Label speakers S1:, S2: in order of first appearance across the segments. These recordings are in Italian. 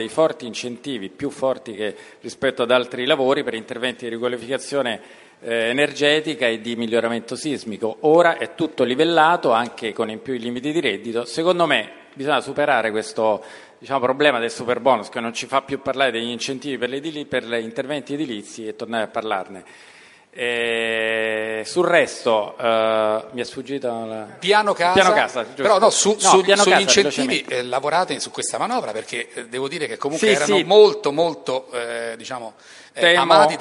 S1: dei forti incentivi, più forti che rispetto ad altri lavori, per interventi di riqualificazione energetica e di miglioramento sismico. Ora è tutto livellato, anche con in più i limiti di reddito. Secondo me bisogna superare questo problema del superbonus, che non ci fa più parlare degli incentivi per gli interventi edilizi, e tornare a parlarne. Sul resto mi è sfuggito
S2: piano casa, però no, sugli incentivi lavorate su questa manovra, perché devo dire che comunque erano molto amati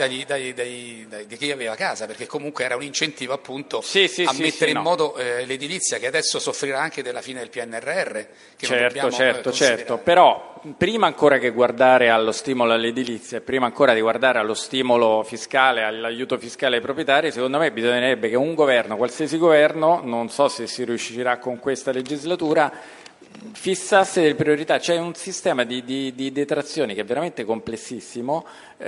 S2: di chi aveva casa, perché comunque era un incentivo appunto a mettere in modo l'edilizia, che adesso soffrirà anche della fine del PNRR, che
S1: certo, però prima ancora che guardare allo stimolo all'edilizia e prima ancora di guardare allo stimolo fiscale, all'aiuto fiscale ai proprietari, secondo me bisognerebbe che un governo, qualsiasi governo, non so se si riuscirà con questa legislatura, fissasse delle priorità. C'è un sistema di detrazioni che è veramente complessissimo,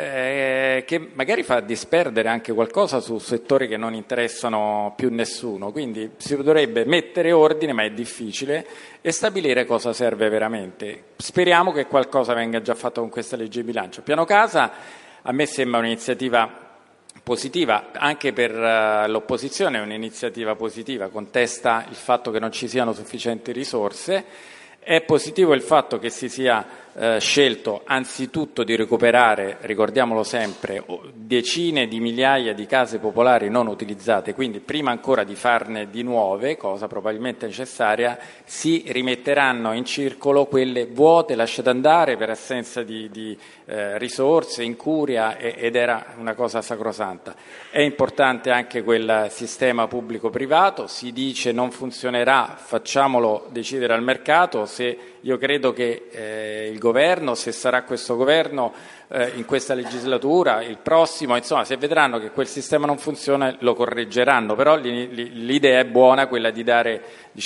S1: che magari fa disperdere anche qualcosa su settori che non interessano più nessuno, quindi si dovrebbe mettere ordine, ma è difficile, e stabilire cosa serve veramente. Speriamo che qualcosa venga già fatto con questa legge di bilancio. Piano casa a me sembra un'iniziativa positiva, anche per l'opposizione è un'iniziativa positiva, contesta il fatto che non ci siano sufficienti risorse. È positivo il fatto che si sia scelto anzitutto di recuperare, ricordiamolo sempre, decine di migliaia di case popolari non utilizzate, quindi prima ancora di farne di nuove, cosa probabilmente necessaria, si rimetteranno in circolo quelle vuote, lasciate andare per assenza di risorse, incuria, ed era una cosa sacrosanta. È importante anche quel sistema pubblico-privato, si dice non funzionerà, facciamolo decidere al mercato. Io credo che il governo, se sarà questo governo in questa legislatura, il prossimo, insomma, se vedranno che quel sistema non funziona lo correggeranno, però l'idea è buona, quella di dare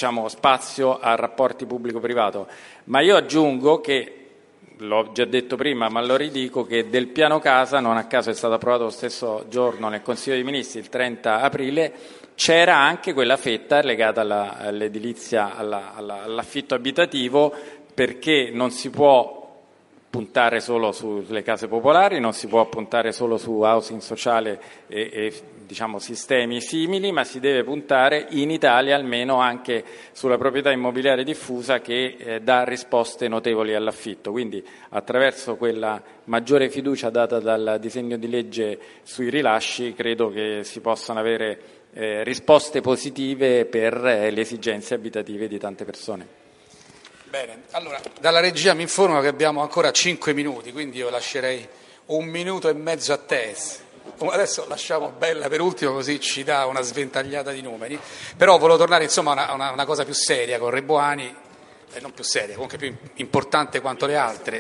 S1: spazio a rapporti pubblico-privato. Ma io aggiungo che, l'ho già detto prima ma lo ridico, che del piano casa, non a caso è stato approvato lo stesso giorno nel Consiglio dei Ministri, il 30 aprile, c'era anche quella fetta legata all'edilizia, all'affitto abitativo, perché non si può puntare solo sulle case popolari, non si può puntare solo su housing sociale e sistemi simili, ma si deve puntare in Italia almeno anche sulla proprietà immobiliare diffusa, che dà risposte notevoli all'affitto. Quindi attraverso quella maggiore fiducia data dal disegno di legge sui rilasci credo che si possano avere risposte positive per le esigenze abitative di tante persone.
S2: Bene, allora dalla regia mi informano che abbiamo ancora 5 minuti, quindi io lascerei 1 minuto e mezzo a te. Adesso lasciamo Bella per ultimo, così ci dà una sventagliata di numeri, però volevo tornare insomma a una cosa più seria con Reboani, non più seria, comunque più importante quanto le altre,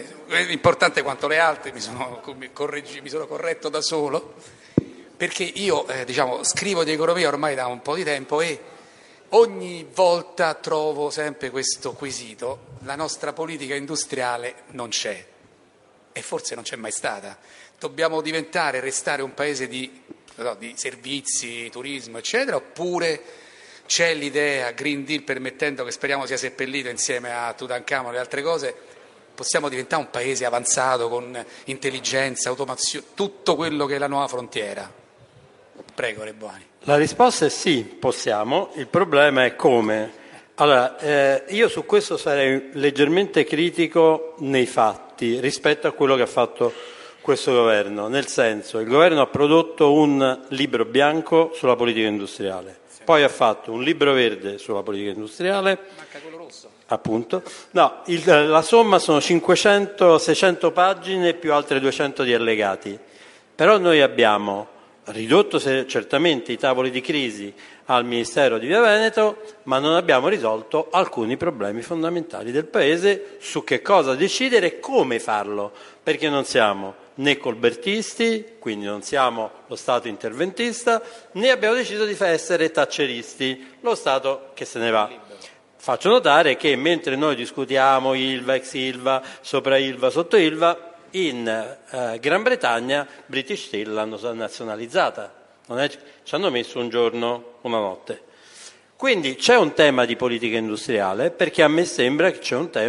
S2: mi sono corretto da solo, perché io scrivo di economia ormai da un po' di tempo e ogni volta trovo sempre questo quesito: la nostra politica industriale non c'è, e forse non c'è mai stata. Dobbiamo restare un paese di servizi, turismo, eccetera, oppure c'è l'idea Green Deal, permettendo, che speriamo sia seppellito insieme a Tutankhamon e altre cose, possiamo diventare un paese avanzato con intelligenza, automazione, tutto quello che è la nuova frontiera? Prego, Reboani.
S3: La risposta è sì, possiamo, il problema è come. Allora, io su questo sarei leggermente critico nei fatti rispetto a quello che ha fatto questo governo, nel senso, il governo ha prodotto un libro bianco sulla politica industriale, poi ha fatto un libro verde sulla politica industriale.
S2: Manca quello rosso.
S3: Appunto. No, la somma sono 500-600 pagine più altre 200 di allegati, però noi abbiamo ridotto certamente i tavoli di crisi al Ministero di Via Veneto, ma non abbiamo risolto alcuni problemi fondamentali del Paese su che cosa decidere e come farlo, perché non siamo né colbertisti, quindi non siamo lo Stato interventista, né abbiamo deciso di essere thatcheristi, lo Stato che se ne va. Faccio notare che mentre noi discutiamo Ilva, ex Ilva, sopra Ilva, sotto Ilva, in Gran Bretagna British Steel l'hanno nazionalizzata, ci hanno messo un giorno, una notte. Quindi c'è un tema di politica industriale, perché a me sembra che c'è un tema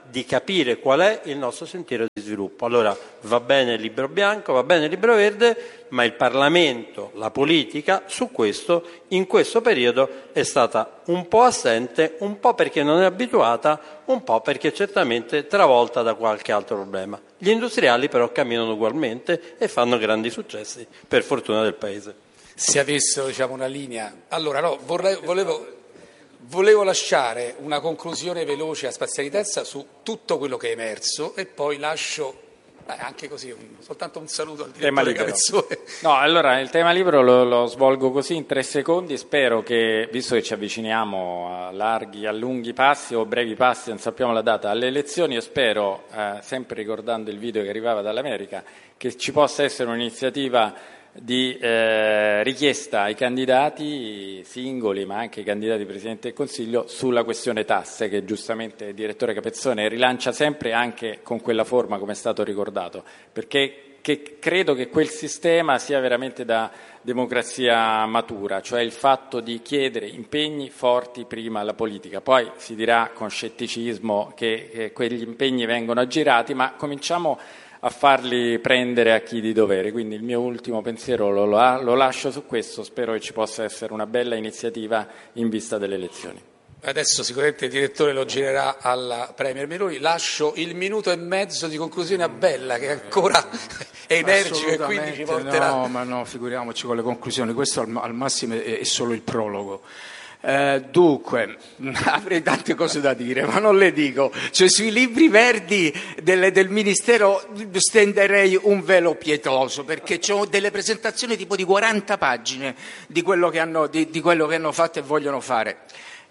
S3: di capire qual è il nostro sentiero di sviluppo. Allora va bene il libro bianco, va bene il libro verde, ma il Parlamento, la politica su questo, in questo periodo è stata un po' assente, un po' perché non è abituata, un po' perché certamente travolta da qualche altro problema. Gli industriali però camminano ugualmente e fanno grandi successi, per fortuna del Paese.
S2: Se avessero, diciamo, una linea. Allora, no, volevo lasciare una conclusione veloce a Spaziani Terza su tutto quello che è emerso e poi lascio anche così soltanto un saluto al direttore Capezzone.
S1: No, allora il tema libero lo svolgo così in 3 secondi. Spero che, visto che ci avviciniamo a lunghi passi o brevi passi, non sappiamo la data, alle elezioni, io spero, sempre ricordando il video che arrivava dall'America, che ci possa essere un'iniziativa di richiesta ai candidati singoli, ma anche ai candidati Presidente del Consiglio, sulla questione tasse, che giustamente il direttore Capezzone rilancia sempre, anche con quella forma come è stato ricordato, perché credo che quel sistema sia veramente da democrazia matura, cioè il fatto di chiedere impegni forti prima alla politica. Poi si dirà con scetticismo che quegli impegni vengono aggirati, ma cominciamo a farli prendere a chi di dovere. Quindi il mio ultimo pensiero lo lascio su questo, spero che ci possa essere una bella iniziativa in vista delle elezioni.
S2: Adesso sicuramente il direttore lo girerà alla Premier Meloni, lascio il minuto e mezzo di conclusione a Bella che è ancora energico e quindi ci porterà.
S4: No, ma no, figuriamoci con le conclusioni, questo al massimo è solo il prologo. Dunque, avrei tante cose da dire, ma non le dico. Cioè, sui libri verdi del Ministero stenderei un velo pietoso, perché c'ho delle presentazioni tipo di 40 pagine di quello che hanno fatto e vogliono fare.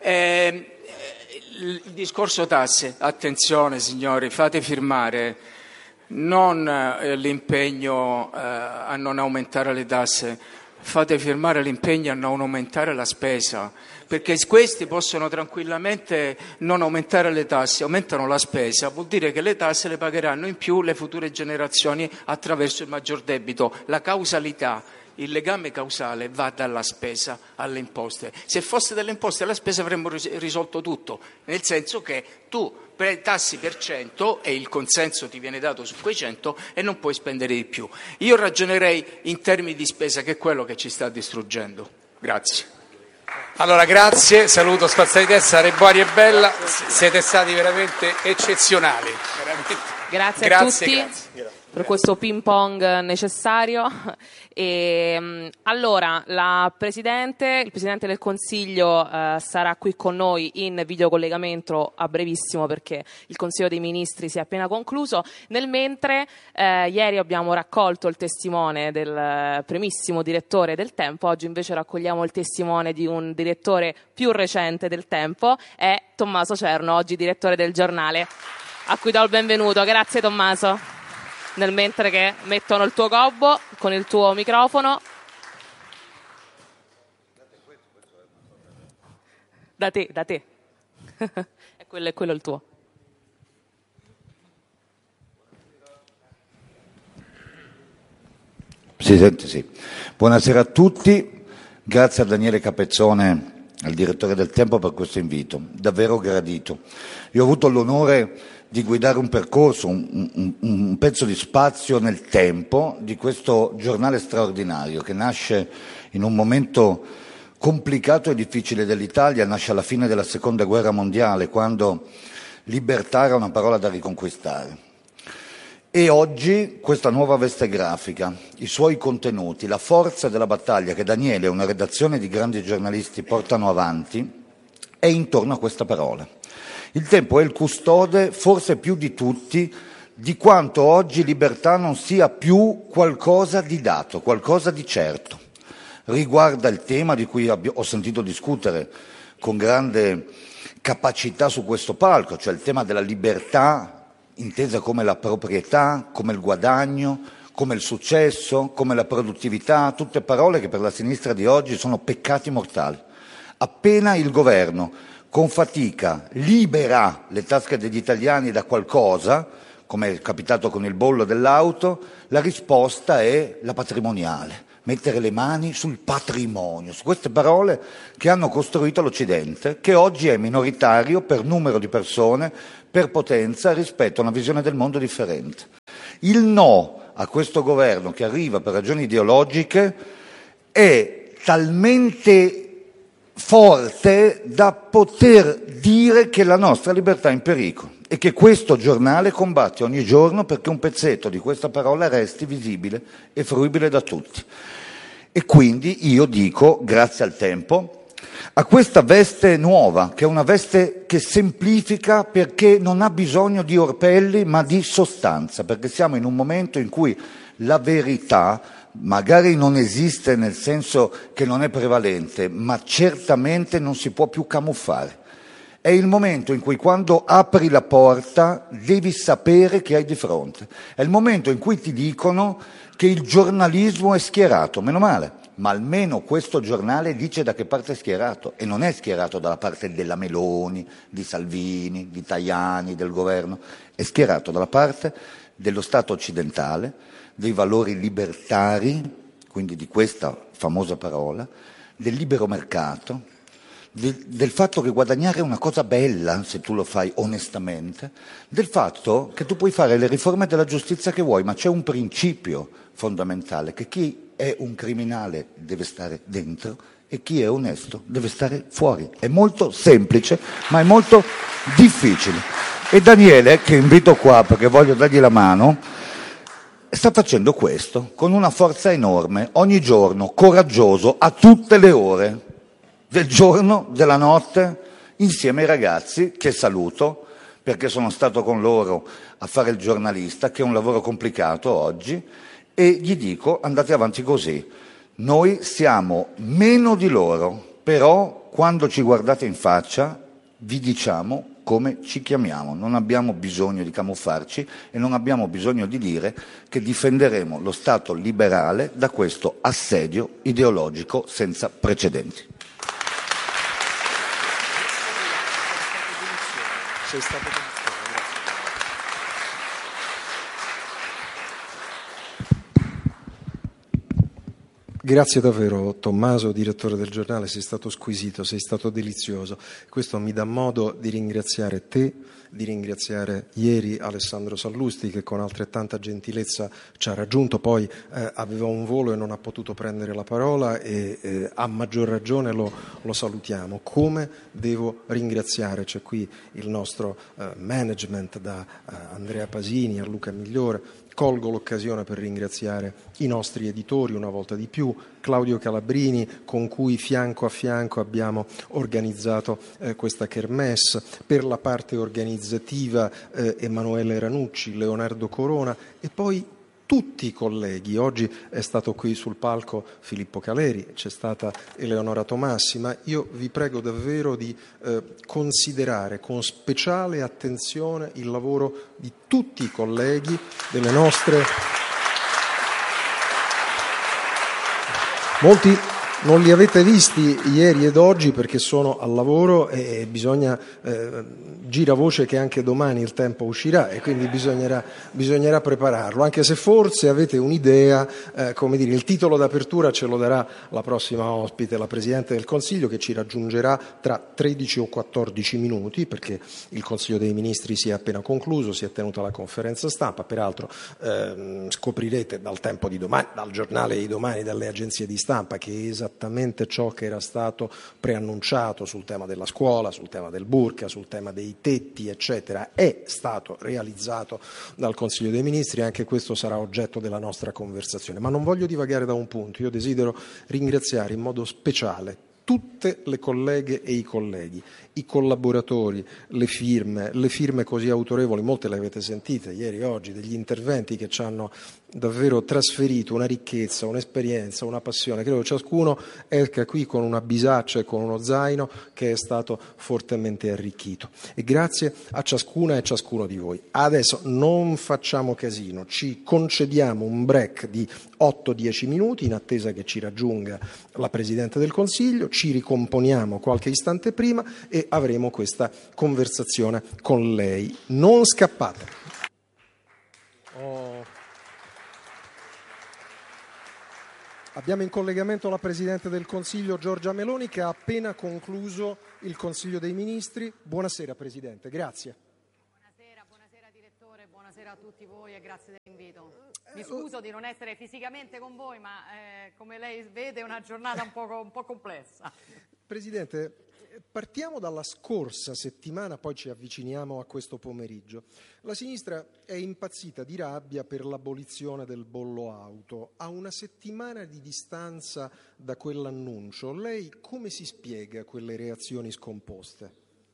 S4: Il discorso tasse, attenzione signori, fate firmare non l'impegno a non aumentare le tasse, fate firmare l'impegno a non aumentare la spesa, perché questi possono tranquillamente non aumentare le tasse, aumentano la spesa, vuol dire che le tasse le pagheranno in più le future generazioni attraverso il maggior debito. La causalità, il legame causale va dalla spesa alle imposte. Se fosse delle imposte alla spesa avremmo risolto tutto, nel senso che tu tassi per 100 e il consenso ti viene dato su quei 100 e non puoi spendere di più. Io ragionerei in termini di spesa, che è quello che ci sta distruggendo. Grazie.
S2: Allora, grazie, saluto Spaziani Terza, Rebuari e Bella, siete stati veramente eccezionali. Veramente.
S5: Grazie a tutti. Grazie. Per questo ping pong necessario. Allora, il Presidente del Consiglio sarà qui con noi in videocollegamento a brevissimo, perché il Consiglio dei Ministri si è appena concluso. Nel mentre, ieri abbiamo raccolto il testimone del primissimo direttore del Tempo, oggi invece raccogliamo il testimone di un direttore più recente del Tempo, è Tommaso Cerno, oggi direttore del Giornale, a cui do il benvenuto. Grazie Tommaso. Nel mentre che mettono il tuo gobbo con il tuo microfono. Da te. È quello il tuo.
S6: Si sente, sì. Buonasera a tutti, grazie a Daniele Capezzone, al direttore del Tempo, per questo invito, davvero gradito. Io ho avuto l'onore di guidare un percorso, un pezzo di spazio nel tempo di questo giornale straordinario che nasce in un momento complicato e difficile dell'Italia, nasce alla fine della Seconda Guerra Mondiale, quando libertà era una parola da riconquistare. E oggi questa nuova veste grafica, i suoi contenuti, la forza della battaglia che Daniele e una redazione di grandi giornalisti portano avanti è intorno a questa parola. Il Tempo è il custode, forse più di tutti, di quanto oggi libertà non sia più qualcosa di dato, qualcosa di certo. Riguarda il tema di cui ho sentito discutere con grande capacità su questo palco, cioè il tema della libertà intesa come la proprietà, come il guadagno, come il successo, come la produttività, tutte parole che per la sinistra di oggi sono peccati mortali. Appena il governo con fatica libera le tasche degli italiani da qualcosa, come è capitato con il bollo dell'auto, la risposta è la patrimoniale. mettere le mani sul patrimonio, su queste parole che hanno costruito l'Occidente, che oggi è minoritario per numero di persone, per potenza, rispetto a una visione del mondo differente. Il no a questo governo che arriva per ragioni ideologiche è talmente forte da poter dire che la nostra libertà è in pericolo e che questo giornale combatte ogni giorno perché un pezzetto di questa parola resti visibile e fruibile da tutti. E quindi io dico, grazie al Tempo, a questa veste nuova, che è una veste che semplifica perché non ha bisogno di orpelli ma di sostanza, perché siamo in un momento in cui la verità magari non esiste nel senso che non è prevalente, ma certamente non si può più camuffare. È il momento in cui quando apri la porta devi sapere che hai di fronte. È il momento in cui ti dicono che il giornalismo è schierato, meno male, ma almeno questo giornale dice da che parte è schierato e non è schierato dalla parte della Meloni, di Salvini, di Tajani, del governo, è schierato dalla parte dello Stato occidentale, dei valori libertari, quindi di questa famosa parola, del libero mercato, del fatto che guadagnare è una cosa bella se tu lo fai onestamente, del fatto che tu puoi fare le riforme della giustizia che vuoi, ma c'è un principio fondamentale, che chi è un criminale deve stare dentro e chi è onesto deve stare fuori. È molto semplice, ma è molto difficile. E Daniele, che invito qua perché voglio dargli la mano, sta facendo questo con una forza enorme, ogni giorno, coraggioso, a tutte le ore del giorno, della notte, insieme ai ragazzi, che saluto, perché sono stato con loro a fare il giornalista, che è un lavoro complicato oggi, e gli dico, andate avanti così. Noi siamo meno di loro, però quando ci guardate in faccia vi diciamo come ci chiamiamo, non abbiamo bisogno di camuffarci e non abbiamo bisogno di dire che difenderemo lo Stato liberale da questo assedio ideologico senza precedenti.
S7: Grazie davvero Tommaso, direttore del giornale, sei stato squisito, sei stato delizioso. Questo mi dà modo di ringraziare te, di ringraziare ieri Alessandro Sallusti che con altrettanta gentilezza ci ha raggiunto, poi aveva un volo e non ha potuto prendere la parola e a maggior ragione lo salutiamo. Come devo ringraziare? C'è qui il nostro management da Andrea Pasini a Luca Migliore. Colgo l'occasione per ringraziare i nostri editori una volta di più, Claudio Calabrini con cui fianco a fianco abbiamo organizzato questa kermesse, per la parte organizzativa Emanuele Ranucci, Leonardo Corona e poi tutti i colleghi. Oggi è stato qui sul palco Filippo Caleri, c'è stata Eleonora Tomassi, ma io vi prego davvero di considerare con speciale attenzione il lavoro di tutti i colleghi delle nostre... Molti non li avete visti ieri ed oggi perché sono al lavoro e bisogna gira voce che anche domani il Tempo uscirà e quindi bisognerà prepararlo, anche se forse avete un'idea, come dire, il titolo d'apertura ce lo darà la prossima ospite, la Presidente del Consiglio, che ci raggiungerà tra 13 o 14 minuti perché il Consiglio dei Ministri si è appena concluso, si è tenuta la conferenza stampa, peraltro scoprirete dal Tempo di domani, dal giornale di domani, dalle agenzie di stampa che esattamente ciò che era stato preannunciato sul tema della scuola, sul tema del burqa, sul tema dei tetti, eccetera, è stato realizzato dal Consiglio dei Ministri, anche questo sarà oggetto della nostra conversazione. Ma non voglio divagare da un punto, io desidero ringraziare in modo speciale tutte le colleghe e i colleghi, i collaboratori, le firme così autorevoli, molte le avete sentite ieri e oggi, degli interventi che ci hanno davvero trasferito una ricchezza, un'esperienza, una passione. Credo ciascuno esca qui con una bisaccia e con uno zaino che è stato fortemente arricchito. E grazie a ciascuna e ciascuno di voi. Adesso non facciamo casino, ci concediamo un break di 8-10 minuti in attesa che ci raggiunga la Presidente del Consiglio, ci ricomponiamo qualche istante prima e avremo questa conversazione con lei. Non scappate. Abbiamo in collegamento la Presidente del Consiglio Giorgia Meloni che ha appena concluso il Consiglio dei Ministri. Buonasera Presidente, grazie.
S8: Buonasera direttore, buonasera a tutti voi e grazie dell'invito. Mi scuso di non essere fisicamente con voi, ma come lei vede è una giornata un po' complessa.
S7: Presidente, partiamo dalla scorsa settimana, poi ci avviciniamo a questo pomeriggio. La sinistra è impazzita di rabbia per l'abolizione del bollo auto. A una settimana di distanza da quell'annuncio, lei come si spiega quelle reazioni scomposte?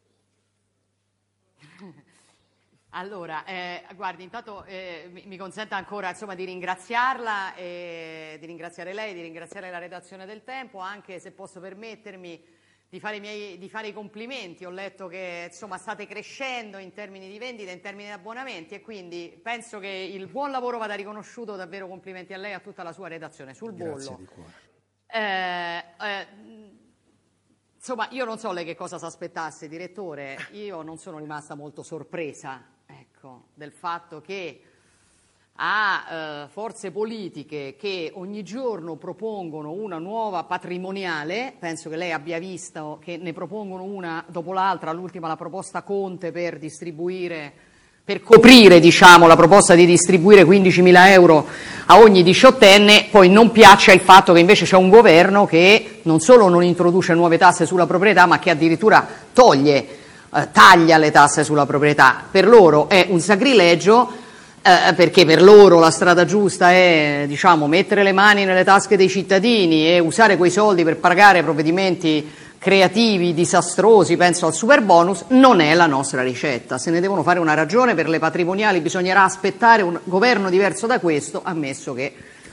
S8: Allora, guardi, intanto mi consenta ancora di ringraziarla, di ringraziare lei, di ringraziare la redazione del Tempo, anche se posso permettermi di fare i complimenti. Ho letto che state crescendo in termini di vendita, in termini di abbonamenti, e quindi penso che il buon lavoro vada riconosciuto. Davvero complimenti a lei e a tutta la sua redazione sul bollo.
S7: Grazie di cuore.
S8: Io non so lei che cosa si aspettasse, direttore. Io non sono rimasta molto sorpresa, del fatto che a forze politiche che ogni giorno propongono una nuova patrimoniale, penso che lei abbia visto che ne propongono una dopo l'altra, l'ultima la proposta Conte per coprire la proposta di distribuire 15.000 euro a ogni diciottenne, poi non piaccia il fatto che invece c'è un governo che non solo non introduce nuove tasse sulla proprietà, ma che addirittura taglia le tasse sulla proprietà. Per loro è un sacrilegio, perché per loro la strada giusta è mettere le mani nelle tasche dei cittadini e usare quei soldi per pagare provvedimenti creativi, disastrosi, penso al super bonus. Non è la nostra ricetta. Se ne devono fare una ragione per le patrimoniali, bisognerà aspettare un governo diverso da questo, ammesso che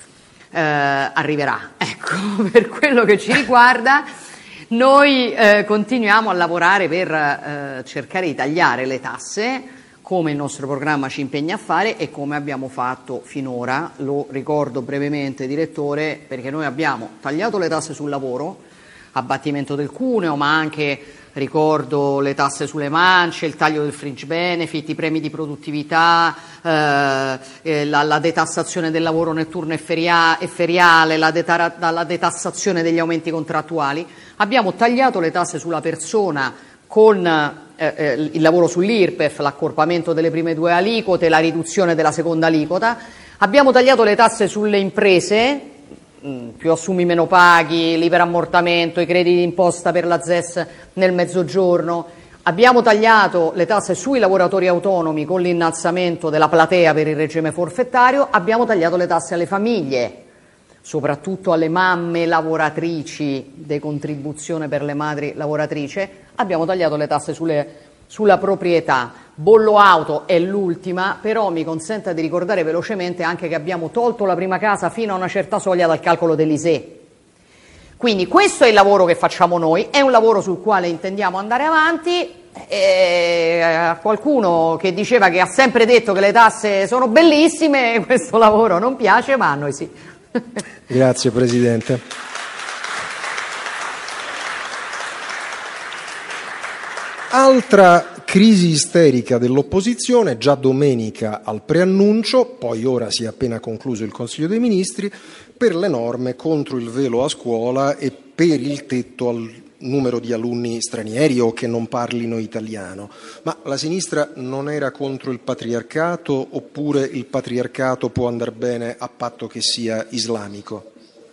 S8: arriverà. Per quello che ci riguarda, noi continuiamo a lavorare per cercare di tagliare le tasse, come il nostro programma ci impegna a fare e come abbiamo fatto finora. Lo ricordo brevemente, direttore, perché noi abbiamo tagliato le tasse sul lavoro, abbattimento del cuneo, ma anche, ricordo, le tasse sulle mance, il taglio del fringe benefit, i premi di produttività, la detassazione del lavoro notturno e feriale, la detassazione degli aumenti contrattuali. Abbiamo tagliato le tasse sulla persona con il lavoro sull'IRPEF, l'accorpamento delle prime 2 aliquote, la riduzione della seconda aliquota. Abbiamo tagliato le tasse sulle imprese, più assumi meno paghi, l'iperammortamento, i crediti d'imposta per la ZES nel Mezzogiorno. Abbiamo tagliato le tasse sui lavoratori autonomi con l'innalzamento della platea per il regime forfettario. Abbiamo tagliato le tasse alle famiglie, soprattutto alle mamme lavoratrici, decontribuzione per le madri lavoratrici. Abbiamo tagliato le tasse sulla proprietà. Bollo auto è l'ultima, però mi consenta di ricordare velocemente anche che abbiamo tolto la prima casa fino a una certa soglia dal calcolo dell'ISEE. Quindi questo è il lavoro che facciamo noi, è un lavoro sul quale intendiamo andare avanti. A qualcuno che diceva che ha sempre detto che le tasse sono bellissime, questo lavoro non piace, ma a noi sì.
S7: Grazie Presidente. Altra crisi isterica dell'opposizione, già domenica al preannuncio, poi ora si è appena concluso il Consiglio dei Ministri, per le norme contro il velo a scuola e per il tetto al numero di alunni stranieri o che non parlino italiano. Ma la sinistra non era contro il patriarcato, oppure il patriarcato può andar bene a patto che sia islamico?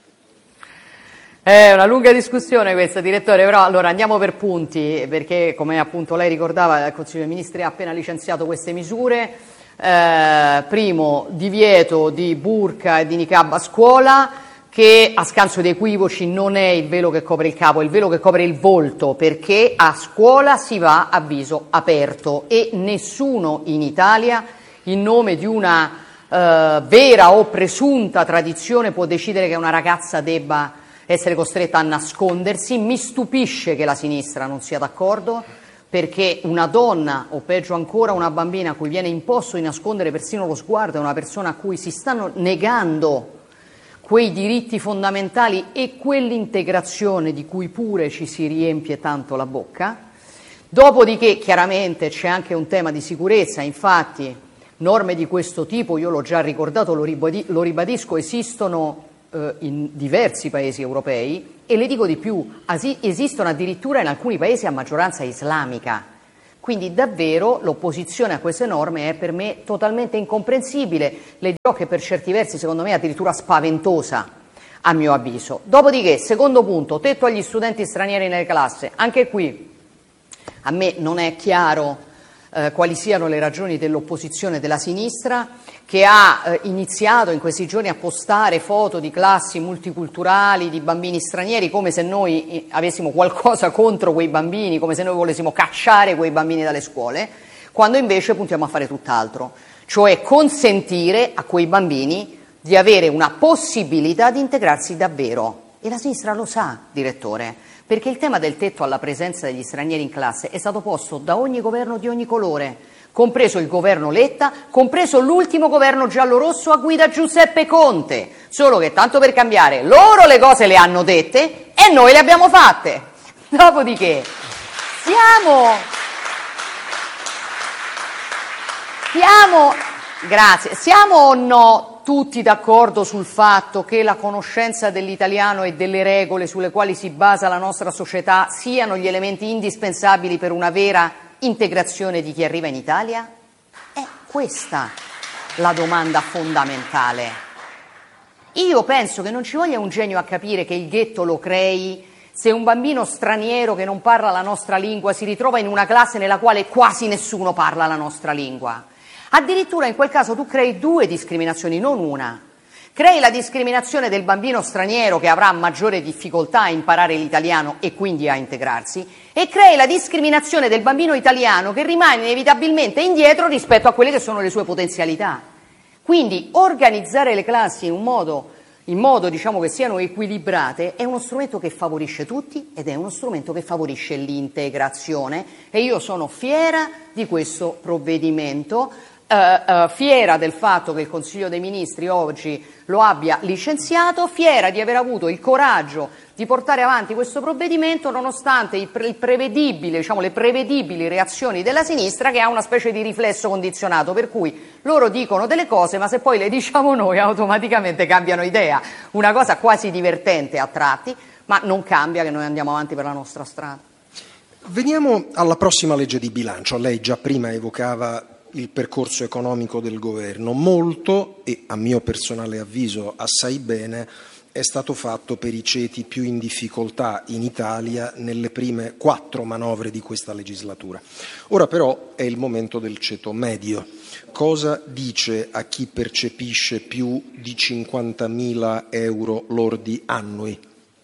S8: È una lunga discussione questa, direttore, però allora andiamo per punti, perché come appunto lei ricordava il Consiglio dei Ministri ha appena licenziato queste misure. Primo, divieto di burqa e di niqab a scuola, che a scanso di equivoci non è il velo che copre il capo, è il velo che copre il volto, perché a scuola si va a viso aperto e nessuno in Italia, in nome di una vera o presunta tradizione, può decidere che una ragazza debba essere costretta a nascondersi. Mi stupisce che la sinistra non sia d'accordo, perché una donna, o peggio ancora una bambina, a cui viene imposto di nascondere persino lo sguardo, è una persona a cui si stanno negando quei diritti fondamentali e quell'integrazione di cui pure ci si riempie tanto la bocca. Dopodiché chiaramente c'è anche un tema di sicurezza, infatti norme di questo tipo, io l'ho già ricordato, lo ribadisco, esistono in diversi paesi europei, e le dico di più, esistono addirittura in alcuni paesi a maggioranza islamica. Quindi davvero l'opposizione a queste norme è per me totalmente incomprensibile, le dirò che per certi versi secondo me è addirittura spaventosa, a mio avviso. Dopodiché, secondo punto, tetto agli studenti stranieri nelle classi. Anche qui a me non è chiaro quali siano le ragioni dell'opposizione della sinistra, che ha iniziato in questi giorni a postare foto di classi multiculturali, di bambini stranieri, come se noi avessimo qualcosa contro quei bambini, come se noi volessimo cacciare quei bambini dalle scuole, quando invece puntiamo a fare tutt'altro, cioè consentire a quei bambini di avere una possibilità di integrarsi davvero. E la sinistra lo sa, direttore, perché il tema del tetto alla presenza degli stranieri in classe è stato posto da ogni governo di ogni colore, compreso il governo Letta, compreso l'ultimo governo giallo-rosso a guida Giuseppe Conte, solo che tanto per cambiare loro le cose le hanno dette e noi le abbiamo fatte. Dopodiché siamo o no tutti d'accordo sul fatto che la conoscenza dell'italiano e delle regole sulle quali si basa la nostra società siano gli elementi indispensabili per una vera integrazione di chi arriva in Italia? È questa la domanda fondamentale. Io penso che non ci voglia un genio a capire che il ghetto lo crei se un bambino straniero che non parla la nostra lingua si ritrova in una classe nella quale quasi nessuno parla la nostra lingua. Addirittura in quel caso tu crei due discriminazioni, non una. Crei la discriminazione del bambino straniero che avrà maggiore difficoltà a imparare l'italiano e quindi a integrarsi, e crei la discriminazione del bambino italiano che rimane inevitabilmente indietro rispetto a quelle che sono le sue potenzialità. Quindi organizzare le classi in modo diciamo che siano equilibrate è uno strumento che favorisce tutti ed è uno strumento che favorisce l'integrazione, e io sono fiera di questo provvedimento. Fiera del fatto che il Consiglio dei Ministri oggi lo abbia licenziato, fiera di aver avuto il coraggio di portare avanti questo provvedimento nonostante le prevedibili reazioni della sinistra, che ha una specie di riflesso condizionato, per cui loro dicono delle cose ma se poi le diciamo noi automaticamente cambiano idea, una cosa quasi divertente a tratti, ma non cambia che noi andiamo avanti per la nostra strada.
S7: Veniamo alla prossima legge di bilancio. Lei già prima evocava il percorso economico del governo. Molto, e a mio personale avviso assai bene, è stato fatto per i ceti più in difficoltà in Italia nelle prime 4 manovre di questa legislatura. Ora però è il momento del ceto medio. Cosa dice a chi percepisce più di 50.000 euro lordi annui?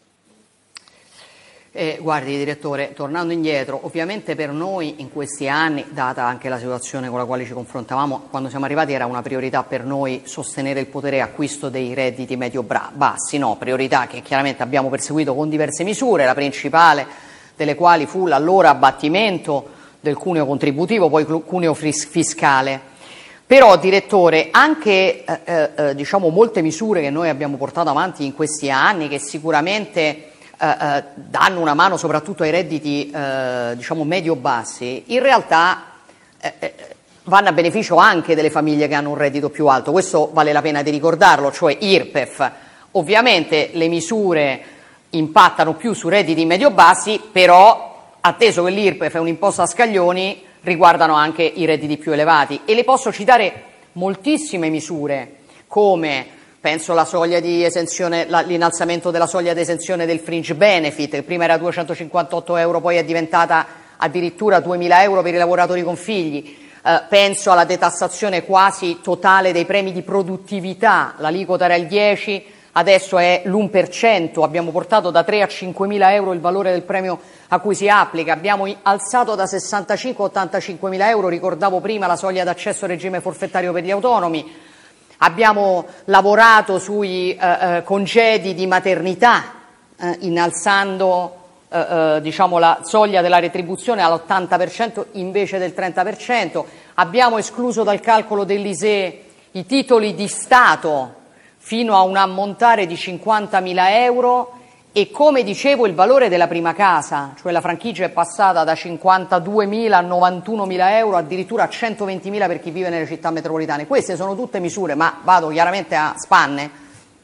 S8: Guardi direttore, tornando indietro, ovviamente per noi in questi anni, data anche la situazione con la quale ci confrontavamo, quando siamo arrivati era una priorità per noi sostenere il potere acquisto dei redditi medio-bassi, no, priorità che chiaramente abbiamo perseguito con diverse misure, la principale delle quali fu l'allora abbattimento del cuneo contributivo, poi cuneo fiscale. Però, direttore, anche molte misure che noi abbiamo portato avanti in questi anni, che sicuramente danno una mano soprattutto ai redditi medio-bassi, in realtà vanno a beneficio anche delle famiglie che hanno un reddito più alto. Questo vale la pena di ricordarlo, cioè IRPEF. Ovviamente le misure impattano più su redditi medio-bassi, però atteso che l'IRPEF è un'imposta a scaglioni, riguardano anche i redditi più elevati, e le posso citare moltissime misure come penso alla soglia di esenzione, l'innalzamento della soglia di esenzione del fringe benefit, che prima era 258 euro, poi è diventata addirittura 2.000 euro per i lavoratori con figli. Penso alla detassazione quasi totale dei premi di produttività, l'aliquota era il 10, adesso è l'1%, abbiamo portato da 3 a 5.000 euro il valore del premio a cui si applica, abbiamo alzato da 65 a 85.000 euro, ricordavo prima la soglia d'accesso al regime forfettario per gli autonomi. Abbiamo lavorato sui congedi di maternità, innalzando la soglia della retribuzione all'80% invece del 30%. Abbiamo escluso dal calcolo dell'ISEE i titoli di Stato fino a un ammontare di 50.000 euro e, come dicevo, il valore della prima casa, cioè la franchigia è passata da 52.000 a 91.000 euro, addirittura a 120.000 per chi vive nelle città metropolitane. Queste sono tutte misure, ma vado chiaramente a spanne,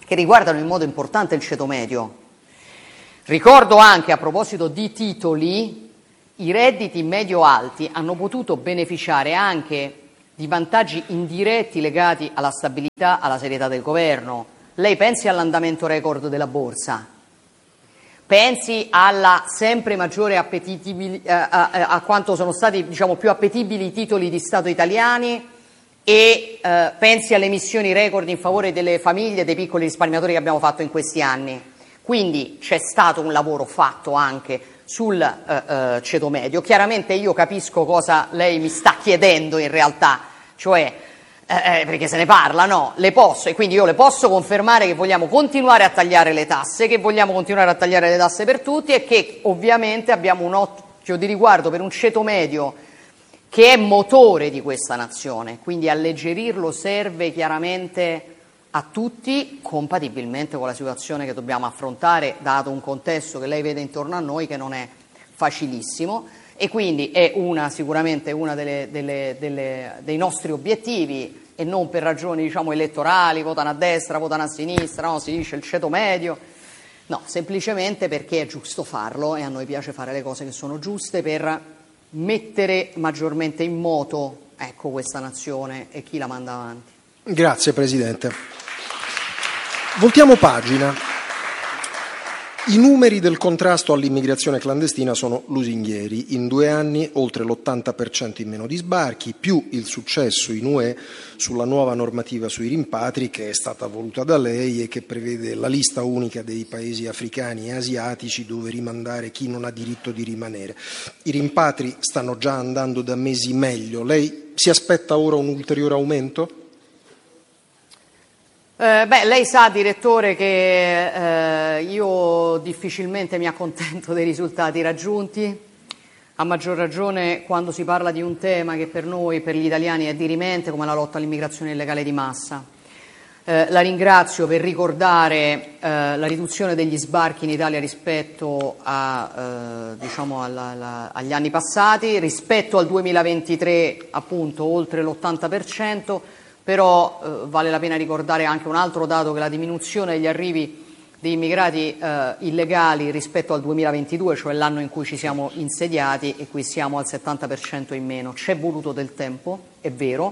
S8: che riguardano in modo importante il ceto medio. Ricordo anche, a proposito di titoli, i redditi medio-alti hanno potuto beneficiare anche di vantaggi indiretti legati alla stabilità, alla serietà del governo. Lei pensi all'andamento record della borsa, pensi alla sempre maggiore a quanto sono stati, diciamo, più appetibili i titoli di Stato italiani, e pensi alle emissioni record in favore delle famiglie e dei piccoli risparmiatori che abbiamo fatto in questi anni. Quindi c'è stato un lavoro fatto anche sul ceto medio. Chiaramente io capisco cosa lei mi sta chiedendo in realtà, cioè perché se ne parla, no? E quindi io le posso confermare che vogliamo continuare a tagliare le tasse, che vogliamo continuare a tagliare le tasse per tutti e che ovviamente abbiamo un occhio di riguardo per un ceto medio che è motore di questa nazione, quindi alleggerirlo serve chiaramente a tutti, compatibilmente con la situazione che dobbiamo affrontare, dato un contesto che lei vede intorno a noi che non è facilissimo, e quindi è sicuramente una dei nostri obiettivi, e non per ragioni, diciamo, elettorali, votano a destra, votano a sinistra, no, si dice il ceto medio, no, semplicemente perché è giusto farlo e a noi piace fare le cose che sono giuste per mettere maggiormente in moto, ecco, questa nazione e chi la manda avanti.
S7: Grazie Presidente. Voltiamo pagina. I numeri del contrasto all'immigrazione clandestina sono lusinghieri. In 2 anni oltre l'80% in meno di sbarchi, più il successo in UE sulla nuova normativa sui rimpatri che è stata voluta da lei e che prevede la lista unica dei paesi africani e asiatici dove rimandare chi non ha diritto di rimanere. I rimpatri stanno già andando da mesi meglio. Lei si aspetta ora un ulteriore aumento?
S8: Lei sa, direttore, che io difficilmente mi accontento dei risultati raggiunti, a maggior ragione quando si parla di un tema che per noi, per gli italiani, è dirimente come la lotta all'immigrazione illegale di massa. La ringrazio per ricordare la riduzione degli sbarchi in Italia rispetto agli anni passati, rispetto al 2023 appunto oltre l'80%. Però vale la pena ricordare anche un altro dato, che la diminuzione degli arrivi di immigrati illegali rispetto al 2022, cioè l'anno in cui ci siamo insediati, e qui siamo al 70% in meno. C'è voluto del tempo, è vero.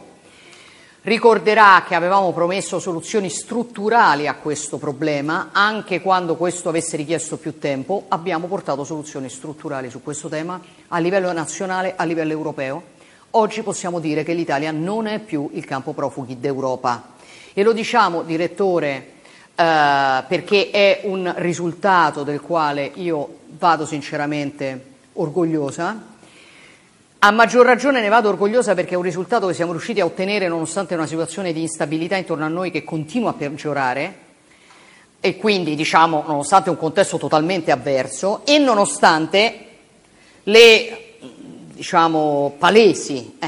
S8: Ricorderà che avevamo promesso soluzioni strutturali a questo problema, anche quando questo avesse richiesto più tempo. Abbiamo portato soluzioni strutturali su questo tema a livello nazionale, a livello europeo. Oggi possiamo dire che l'Italia non è più il campo profughi d'Europa, e lo diciamo, direttore, perché è un risultato del quale io vado sinceramente orgogliosa. A maggior ragione ne vado orgogliosa perché è un risultato che siamo riusciti a ottenere nonostante una situazione di instabilità intorno a noi che continua a peggiorare, e quindi, diciamo, nonostante un contesto totalmente avverso e nonostante le, diciamo, palesi,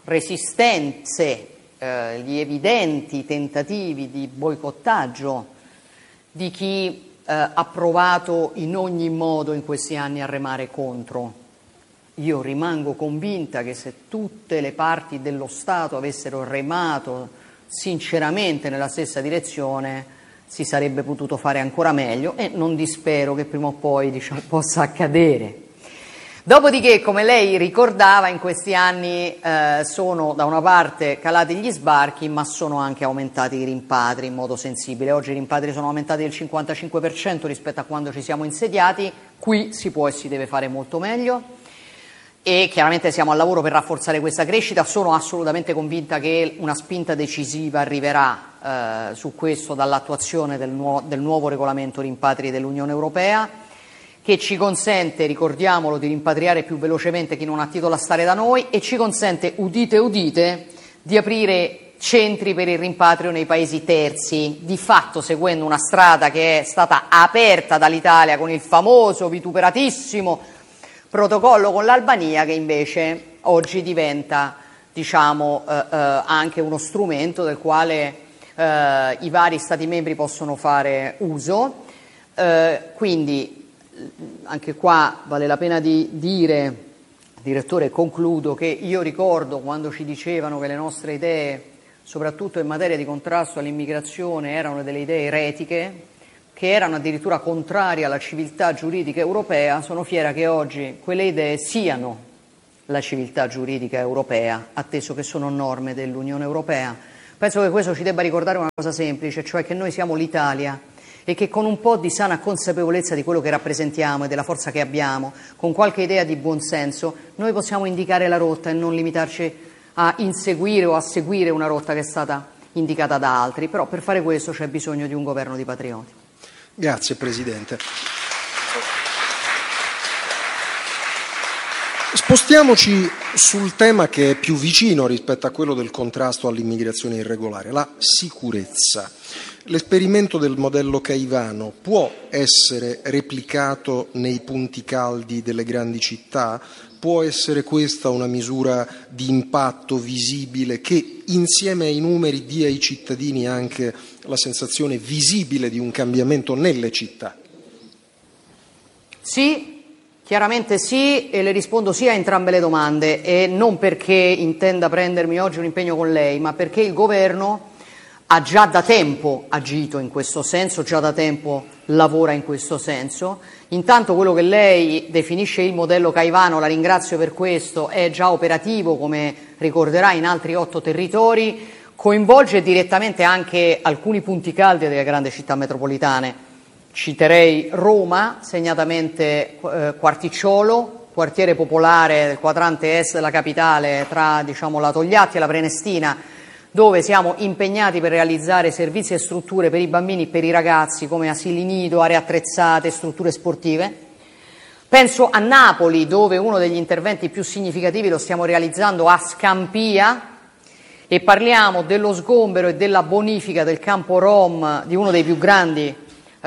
S8: resistenze, gli evidenti tentativi di boicottaggio di chi ha provato in ogni modo in questi anni a remare contro. Io rimango convinta che se tutte le parti dello Stato avessero remato sinceramente nella stessa direzione si sarebbe potuto fare ancora meglio, e non dispero che prima o poi, diciamo, possa accadere. Dopodiché, come lei ricordava, in questi anni sono da una parte calati gli sbarchi, ma sono anche aumentati i rimpatri in modo sensibile. Oggi i rimpatri sono aumentati del 55% rispetto a quando ci siamo insediati. Qui si può e si deve fare molto meglio, e chiaramente siamo al lavoro per rafforzare questa crescita. Sono assolutamente convinta che una spinta decisiva arriverà su questo dall'attuazione del nuovo regolamento rimpatri dell'Unione Europea, che ci consente, ricordiamolo, di rimpatriare più velocemente chi non ha titolo a stare da noi, e ci consente, udite udite, di aprire centri per il rimpatrio nei paesi terzi, di fatto seguendo una strada che è stata aperta dall'Italia con il famoso vituperatissimo protocollo con l'Albania, che invece oggi diventa, diciamo, anche uno strumento del quale i vari Stati membri possono fare uso. Quindi anche qua vale la pena di dire, direttore, concludo, che io ricordo quando ci dicevano che le nostre idee soprattutto in materia di contrasto all'immigrazione, erano delle idee eretiche, che erano addirittura contrarie alla civiltà giuridica europea, sono fiera che oggi quelle idee siano la civiltà giuridica europea, atteso che sono norme dell'Unione Europea. Penso che questo ci debba ricordare una cosa semplice, cioè che noi siamo l'Italia e che con un po' di sana consapevolezza di quello che rappresentiamo e della forza che abbiamo, con qualche idea di buonsenso, noi possiamo indicare la rotta e non limitarci a inseguire o a seguire una rotta che è stata indicata da altri. Però per fare questo c'è bisogno di un governo di patrioti.
S7: Grazie Presidente. Spostiamoci sul tema che è più vicino rispetto a quello del contrasto all'immigrazione irregolare, la sicurezza. L'esperimento del modello Caivano può essere replicato nei punti caldi delle grandi città? Può essere questa una misura di impatto visibile che insieme ai numeri dia ai cittadini anche la sensazione visibile di un cambiamento nelle città?
S8: Sì. Chiaramente sì, e le rispondo sì a entrambe le domande, e non perché intenda prendermi oggi un impegno con lei, ma perché il governo ha già da tempo agito in questo senso, già da tempo lavora in questo senso. Intanto quello che lei definisce il modello Caivano, la ringrazio per questo, è già operativo, come ricorderà, in altri 8 territori, coinvolge direttamente anche alcuni punti caldi delle grandi città metropolitane. Citerei Roma, segnatamente Quarticciolo, quartiere popolare del quadrante est della capitale tra la Togliatti e la Prenestina, dove siamo impegnati per realizzare servizi e strutture per i bambini e per i ragazzi come asili nido, aree attrezzate, strutture sportive. Penso a Napoli, dove uno degli interventi più significativi lo stiamo realizzando a Scampia e parliamo dello sgombero e della bonifica del campo Rom, di uno dei più grandi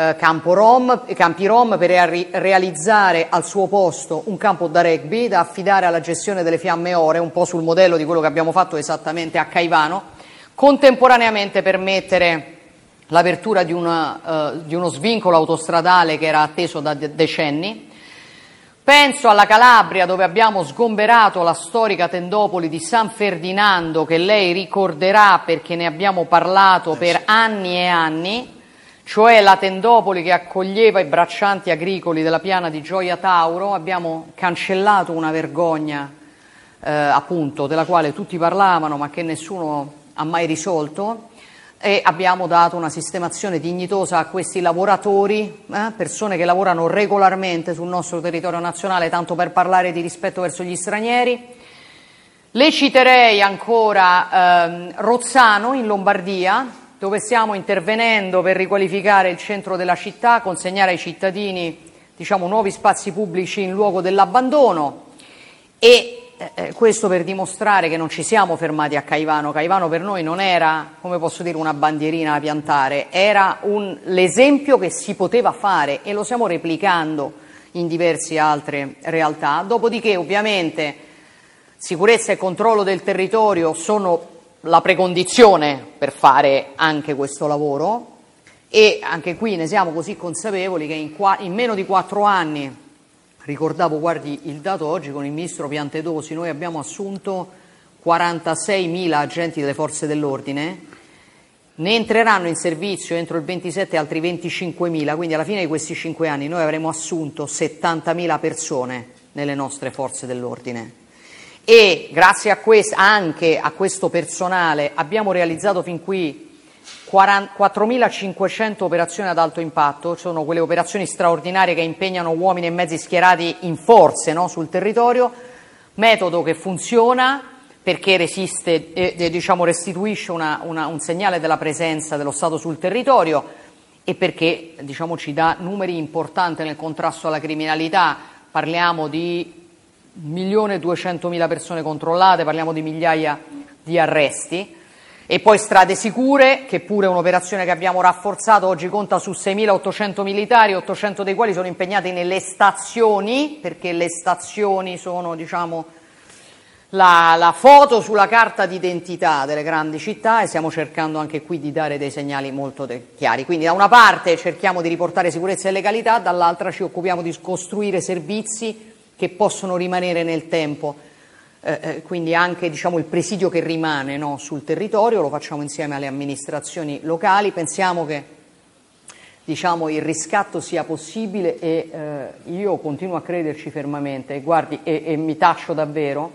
S8: campi Rom, per realizzare al suo posto un campo da rugby da affidare alla gestione delle Fiamme Ore, un po' sul modello di quello che abbiamo fatto esattamente a Caivano, contemporaneamente permettere l'apertura di uno svincolo autostradale che era atteso da decenni. Penso alla Calabria, dove abbiamo sgomberato la storica tendopoli di San Ferdinando, che lei ricorderà perché ne abbiamo parlato per anni e anni, cioè la tendopoli che accoglieva i braccianti agricoli della piana di Gioia Tauro. Abbiamo cancellato una vergogna, appunto, della quale tutti parlavano ma che nessuno ha mai risolto, e abbiamo dato una sistemazione dignitosa a questi lavoratori, persone che lavorano regolarmente sul nostro territorio nazionale, tanto per parlare di rispetto verso gli stranieri. Le citerei ancora Rozzano in Lombardia, dove stiamo intervenendo per riqualificare il centro della città, consegnare ai cittadini nuovi spazi pubblici in luogo dell'abbandono, e questo per dimostrare che non ci siamo fermati a Caivano. Caivano per noi non era, come posso dire, una bandierina da piantare, era l'esempio che si poteva fare, e lo stiamo replicando in diverse altre realtà. Dopodiché ovviamente sicurezza e controllo del territorio sono la precondizione per fare anche questo lavoro, e anche qui ne siamo così consapevoli che in meno di 4 anni, ricordavo, guardi il dato oggi con il ministro Piantedosi, noi abbiamo assunto 46.000 agenti delle forze dell'ordine, ne entreranno in servizio entro il 27 altri 25.000, quindi alla fine di questi 5 anni noi avremo assunto 70.000 persone nelle nostre forze dell'ordine. E grazie anche a questo personale abbiamo realizzato fin qui 4.500 operazioni ad alto impatto, sono quelle operazioni straordinarie che impegnano uomini e mezzi schierati in forze sul territorio, metodo che funziona perché restituisce un segnale della presenza dello Stato sul territorio, e perché ci dà numeri importanti nel contrasto alla criminalità. Parliamo di 1.200.000 persone controllate, parliamo di migliaia di arresti. E poi Strade Sicure, che pure è un'operazione che abbiamo rafforzato, oggi conta su 6.800 militari, 800 dei quali sono impegnati nelle stazioni, perché le stazioni sono la foto sulla carta d'identità delle grandi città, e stiamo cercando anche qui di dare dei segnali molto chiari. Quindi da una parte cerchiamo di riportare sicurezza e legalità, dall'altra ci occupiamo di costruire servizi che possono rimanere nel tempo quindi anche diciamo, il presidio che rimane, no, sul territorio lo facciamo insieme alle amministrazioni locali. Pensiamo che diciamo, il riscatto sia possibile e io continuo a crederci fermamente. Guardi, e mi taccio davvero,